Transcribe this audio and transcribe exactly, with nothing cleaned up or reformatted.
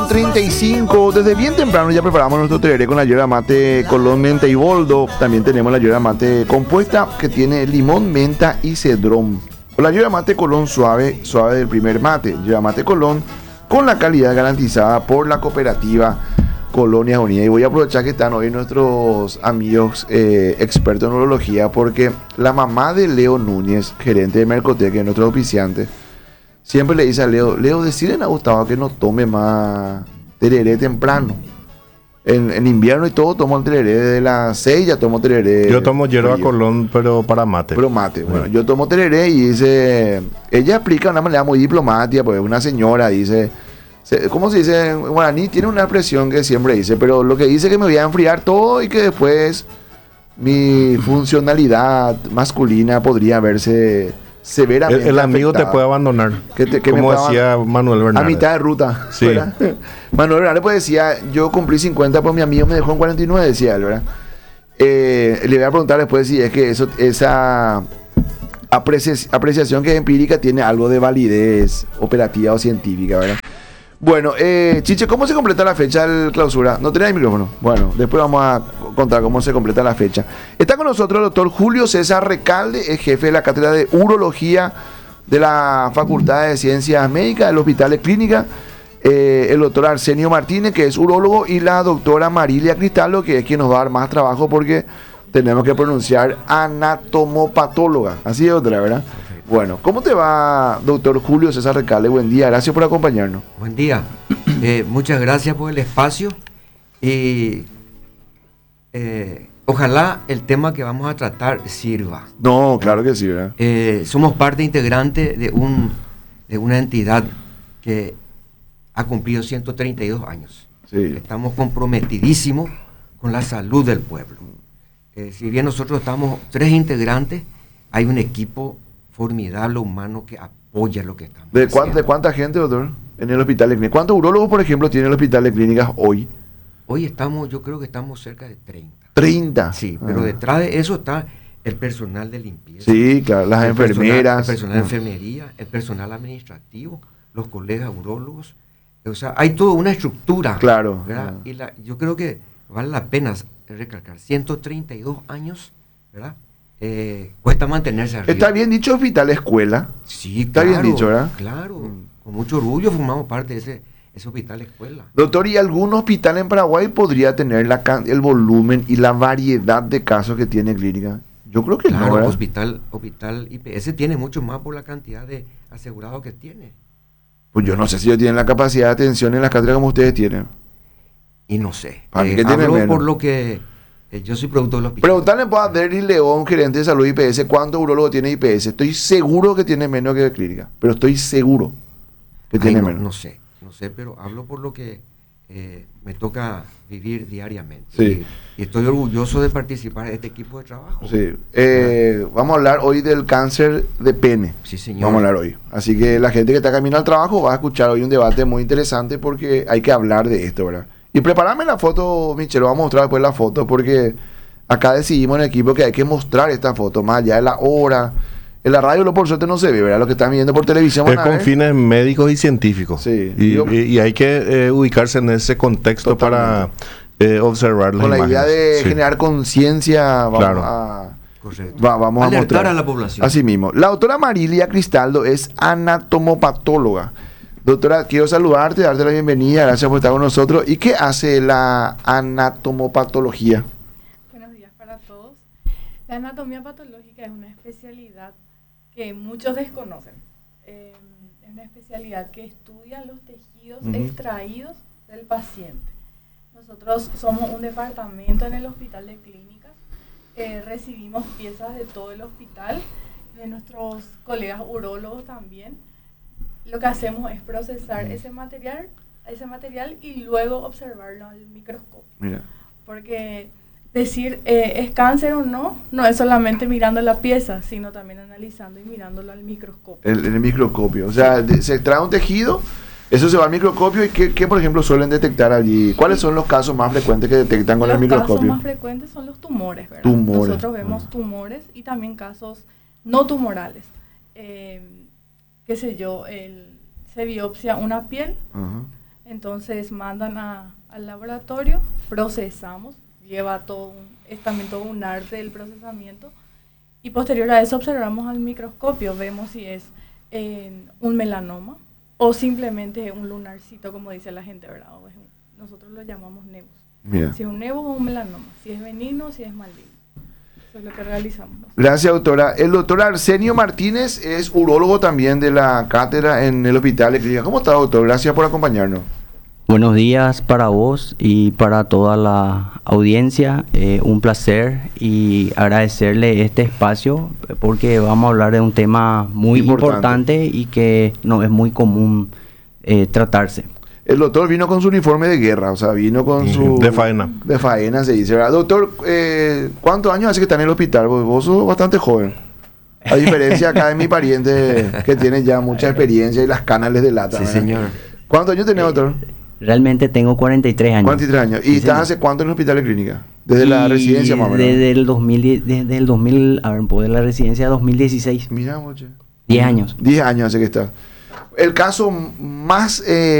con treinta y cinco. Desde bien temprano ya preparamos nuestro tereré con la yerba mate Colón, menta y boldo. También tenemos la yerba mate compuesta que tiene limón, menta y cedrón. La yerba mate Colón suave, suave del primer mate. Yerba mate Colón con la calidad garantizada por la cooperativa Colonias Unidas. Y voy a aprovechar que están hoy nuestros amigos eh, expertos en urología, porque la mamá de Leo Núñez, gerente de Mercoteca, nuestro auspiciante, siempre le dice a Leo, Leo, decirle a Gustavo que no tome más tereré temprano. En, en invierno y todo tomo el tereré desde las seis, ya tomo tereré. Yo tomo yerba Colón, pero para mate. Pero mate, bueno, yo tomo tereré y dice, ella explica de una manera muy diplomática, porque una señora dice, ¿cómo se dice en guaraní? Tiene una expresión que siempre dice, pero lo que dice es que me voy a enfriar todo y que después mi funcionalidad masculina podría verse severamente El, el amigo afectada. te puede abandonar, que te, que como me decía Manuel Bernal. A mitad de ruta. Sí. Manuel Bernal pues decía, yo cumplí cincuenta, pues mi amigo me dejó en cuarenta y nueve, decía él, ¿verdad? Eh, le voy a preguntar después si es que eso, esa apreci- apreciación que es empírica tiene algo de validez operativa o científica, ¿verdad? Bueno, eh, Chiche, ¿cómo se completa la fecha del clausura? ¿No tenés el micrófono? Bueno, después vamos a contar cómo se completa la fecha. Está con nosotros el doctor Julio César Recalde, es jefe de la Cátedra de Urología de la Facultad de Ciencias Médicas del Hospital de Clínica, eh, el doctor Arsenio Martínez, que es urólogo, y la doctora Marilia Cristaldo, que es quien nos va a dar más trabajo porque tenemos que pronunciar anatomopatóloga. Así es, otra, ¿verdad? Bueno, ¿cómo te va, doctor Julio César Recalde? Buen día, gracias por acompañarnos. Buen día, eh, muchas gracias por el espacio y eh, ojalá el tema que vamos a tratar sirva. No, claro que sí, ¿verdad? Eh, somos parte integrante de, un, de una entidad que ha cumplido ciento treinta y dos años. Sí. Estamos comprometidísimos con la salud del pueblo. Eh, si bien nosotros estamos tres integrantes, hay un equipo formidable humano que apoya lo que estamos ¿De, haciendo. cuán, ¿De cuánta gente, doctor, en el hospital de clínicas? ¿Cuántos urólogos, por ejemplo, tiene el hospital de clínicas hoy? Hoy estamos, yo creo que estamos cerca de treinta. treinta. Sí, pero Ah. detrás de eso está el personal de limpieza. Sí, claro, las el enfermeras. Personal, el personal de Ah. enfermería, el personal administrativo, los colegas urólogos. O sea, hay toda una estructura. Claro. ¿verdad? Ah. Y la, yo creo que vale la pena recalcar, ciento treinta y dos años, ¿verdad? Eh, cuesta mantenerse arriba. Está bien dicho hospital escuela. Sí, Está claro, bien dicho, ¿verdad? Claro, Mm. con mucho orgullo formamos parte de ese, ese hospital escuela. Doctor, ¿y algún hospital en Paraguay podría tener la, can- el volumen y la variedad de casos que tiene clínica? Yo creo que Claro, no, ¿verdad? hospital, hospital I P S tiene mucho más por la cantidad de asegurados que tiene. Pues yo no sé si ellos tienen la capacidad de atención en las cátedras como ustedes tienen. Y no sé. ¿Para Eh, qué tiene hablo menos? por lo que eh, yo soy productor del hospital. Preguntarle pues, a Derry León, gerente de salud I P S, ¿cuántos urólogos tiene I P S? Estoy seguro que tiene menos que clínica, pero estoy seguro que Ay, tiene no, menos. no sé, no sé, pero hablo por lo que eh, me toca vivir diariamente. Sí. Y, y estoy orgulloso de participar en este equipo de trabajo. Sí. Eh, vamos a hablar hoy del cáncer de pene. Sí, señor. Vamos a hablar hoy. Así que la gente que está camino al trabajo va a escuchar hoy un debate muy interesante porque hay que hablar de esto, ¿verdad? Y preparame la foto, Michelle, vamos a mostrar después la foto porque acá decidimos en el equipo que hay que mostrar esta foto, más allá de la hora. En la radio, lo por suerte no se ve, ¿verdad? Lo que están viendo por televisión Es van a con ver. fines médicos y científicos. Sí. Y, Yo- y- y hay que eh, ubicarse en ese contexto para eh, observar las Con la idea imágenes. de Sí. generar conciencia, vamos Claro. a... Correcto. Va- vamos a Alertar mostrar. a la población. Así mismo. La doctora Marilia Cristaldo es anatomopatóloga. Doctora, quiero saludarte, darte la bienvenida, gracias por estar con nosotros. ¿Y qué hace la anatomopatología? Buenos días para todos. La anatomía patológica es una especialidad que muchos desconocen. Eh, es una especialidad que estudia los tejidos Ujú. extraídos del paciente. Nosotros somos un departamento en el Hospital de Clínicas. Eh, recibimos piezas de todo el hospital, de nuestros colegas urólogos también. Lo que hacemos es procesar ese material, ese material y luego observarlo al microscopio. Mira. Porque decir eh, es cáncer o no, no es solamente mirando la pieza, sino también analizando y mirándolo al microscopio. En, en el microscopio. O sea, de- se extrae un tejido, eso se va al microscopio y ¿qué, qué, por ejemplo, suelen detectar allí? ¿Cuáles son los casos más frecuentes que detectan con Los el casos microscopio? más frecuentes son los tumores, ¿verdad? Tumores. Nosotros vemos Ah. tumores y también casos no tumorales. Eh, qué sé yo, el, se biopsia una piel, Ajá. Entonces mandan a, al laboratorio, procesamos, lleva todo un, es también todo un arte el procesamiento, y posterior a eso observamos al microscopio, vemos si es eh, un melanoma o simplemente un lunarcito, como dice la gente, ¿verdad? O es un, nosotros lo llamamos nevus. Bien. Si es un nevo o un melanoma, si es benigno o si es maligno. Eso es lo que realizamos. Gracias, doctora. El doctor Arsenio Martínez es urólogo también de la cátedra en el Hospital de Clínica. ¿Cómo está, doctor? Gracias por acompañarnos. Buenos días para vos y para toda la audiencia. Eh, un placer y agradecerle este espacio porque vamos a hablar de un tema muy importante, importante y que no es muy común eh, tratarse. El doctor vino con su uniforme de guerra, o sea, vino con su... De faena. De faena, se dice, ¿verdad? Doctor, eh, ¿cuántos años hace que está en el hospital? Vos, vos sos bastante joven. A diferencia acá de mi pariente que tiene ya mucha experiencia y las canas les delatan. Sí, señor. ¿Cuántos años tenés, doctor? Realmente tengo cuarenta y tres años. cuarenta y tres años. ¿Y Sí, estás señor. hace cuánto en el hospital de clínica? Desde Y la residencia, más o menos. Desde el dos mil, desde el dos mil, a ver, pues de la residencia dos mil dieciséis. Mira, moche. diez años. diez años hace que está. El caso más... Eh,